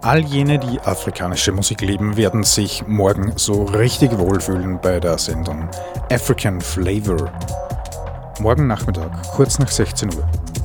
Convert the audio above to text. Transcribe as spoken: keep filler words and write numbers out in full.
All jene, die afrikanische Musik lieben, werden sich morgen so richtig wohlfühlen bei der Sendung African Flavor. Morgen Nachmittag, kurz nach sechzehn Uhr.